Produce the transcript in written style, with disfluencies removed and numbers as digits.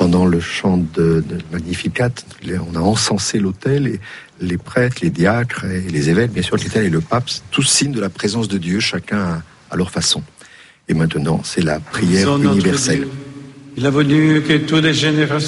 pendant le chant de Magnificat, on a encensé l'autel et les prêtres, les diacres et les évêques, bien sûr, l'État et le pape, tous signes de la présence de Dieu, chacun à leur façon. Et maintenant, c'est la prière universelle. Il a voulu que toutes les générations